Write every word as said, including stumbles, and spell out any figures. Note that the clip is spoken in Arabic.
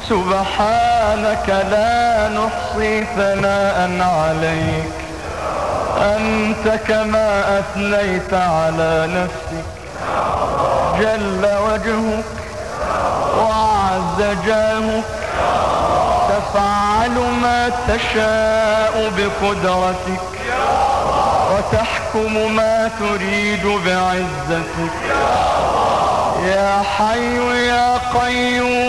سبحانك لا نحصي ثناء عليك، أنت كما أثنيت على نفسك. جل وجهك وعز جاهك، تفعل ما تشاء بقدرتك، وتحكم ما تريد بعزتك. يا حي يا قيوم